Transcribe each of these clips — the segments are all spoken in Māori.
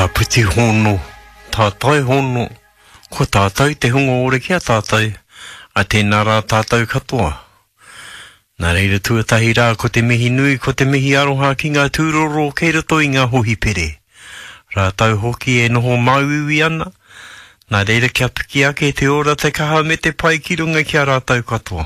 Puti hono, tātai hono, ko tātai te hunga ore kia tātai, a tēnā rā tātai katoa. Nā reira tuatahi rā ko te mihi nui, ko te mihi aroha ki ngā tūroro kei rato i ngā hohi pere. Rā tau hoki e noho mauiwi ana, nā reira kia piki ake te ora te kaha me te pai ki runga kia rā tau katoa.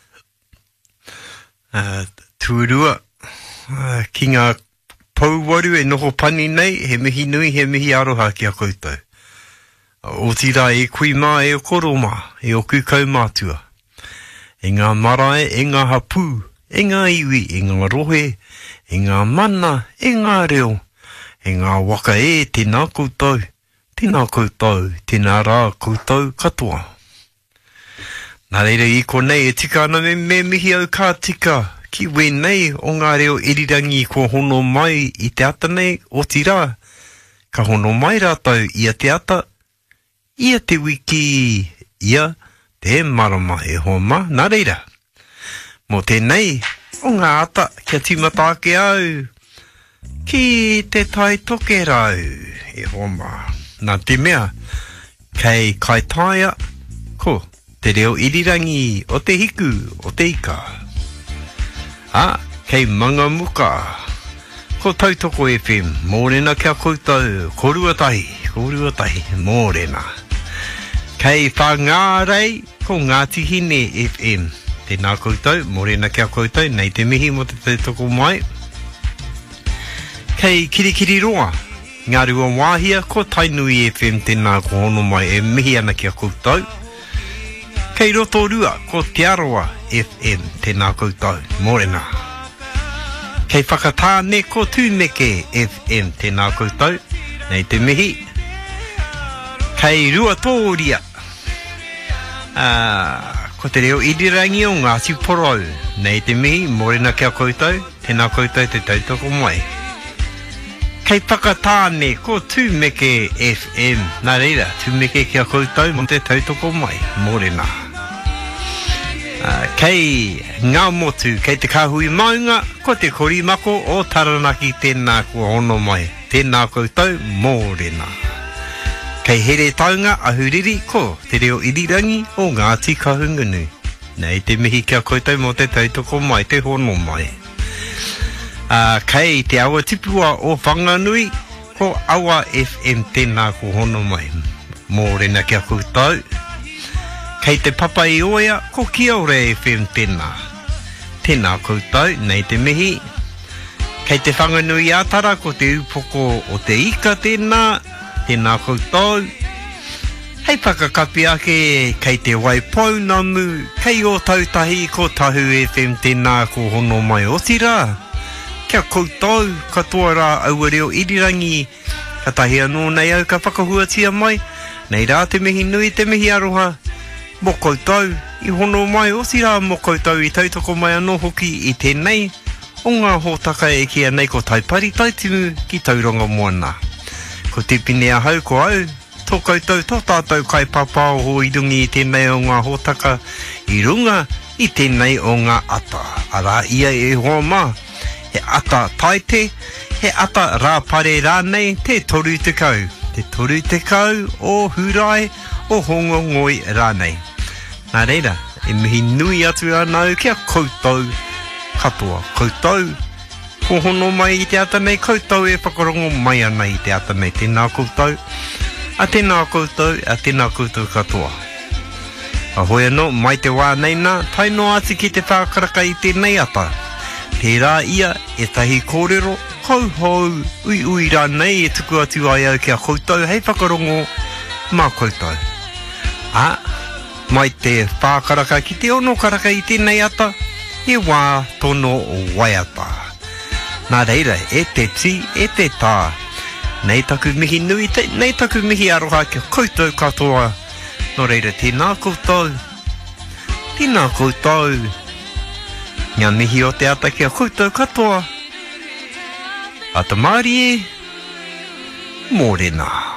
Tūrua, ki ngā pauwaru e noho pani nei, he mihi nui, he mihi aroha ki a koutou. O tira e kui mā, e o koro mā, e o kukau mātua. E ngā marae, e ngā hapū, e ngā iwi, e ngā rohe, e ngā mana, e ngā reo, e ngā waka e tēnā koutou, tēnā rā koutou katoa. Nā reira i konei e tika ana me mihi au kā tika, ki wenei o ngā reo irirangi ko hono mai i te ata nei o tira. Ka hono mai rātau ia te ata, ia te wiki, ia te marama e homa. Nā reira, mō tēnei o ngā ata kia tīmata ake au, ki te tai toke rau e homa. Nā te mea, kei kai taia, ko te reo irirangi o te hiku o te ika. Kei manga muka, ko Tautoko FM, mōrena kia koutou, koruatahi, mōrena. Kei whangārei, ko Ngāti Hine FM, tēnā koutou, mōrena kia koutou, nei te mihi mo te Tautoko mai. Kei Kirikiri Roa, ngā rua wāhia, ko Tainui FM, tēnā ko hono mai, e mihi ana kia koutou. Kei Rotorua, ko Te Aroa FM, tēnā koutou, mōrena. Kei Whakatāne, ko Tūmeke FM, tēnā koutou, nei te mihi. Kei Ruatoria, ko te reo irirangi o Ngāti Porou, nei te mihi, mōrena kia koutou, tēnā koutou te Tautoko mai. Kei Whakatāne, ko Tūmeke FM, nā reira, Tūmeke kia koutou, mo te Tautoko mai, mōrena. Kei ngā motu, kei te kahui maunga, ko te korimako o Taranaki tēnā kua hono mai, tēnā koutou mōrena. Kei here taunga ahuriri, ko te reo irirangi o Ngāti Kahungunu, nei te mihi kia koutou mo te Tautoko mai, te hono mai. Kei te awa tipua o Whanganui, ko Awa FM tēnā kua hono mai, mōrena kia koutou. Kei te papa i oia, ko Kiaore FM tēnā koutou, nei te mihi. Kei te whanganui ātara, ko te upoko o te ika tēnā koutou. Hei whakakapi ake, kei te waipau namu, kei o tautahi, ko Tahu FM tēnā ko hono mai o tira. Kia koutou, katoa rā aua reo irirangi, ka tahi anō nei au ka whakahuatia mai, nei rā te mihi nui, te mihi aroha. Mō koutou, i hono mai o tira mō koutou i Tautoko mai anō hoki i tēnei, o ngā hōtaka e kia nei ko taipari taitimu ki tauranga moana. Ko te pinea hau ko au, tō koutou, tō tātou kai papa o ho i rungi i tēnei o ngā hōtaka i runga i tēnei o ngā ata. Ara ia e hoa mā, he ata taite, he ata rāpare rānei, te toru te kau o hurai o hongo ngoi rānei. Nā reira, e mihi nui atu anau kia koutou katoa. Koutou, ko hono mai i te ata nei, koutou e whakarongo mai ana i te ata nei. Tēnā koutou, tēnā koutou katoa. Ahoi anō, mai te wā nei nā, tai no ati ki te whākaraka i tēnei ata. Tērā ia, e tahi kōrero, hau, ui rānei e tuku atu ai au kia koutou, hei whakarongo mā koutou. Mai te whākaraka ki te ono karaka i tēnei ata, e wā tono o waiata. Nā reira, e te ti, e te tā. Nei taku mihi nui, nei taku mihi aroha kia koutou katoa. Nō reira, tēnā koutou. Ngā mihi o te ata kia koutou katoa. Ata Mārie, mōrena.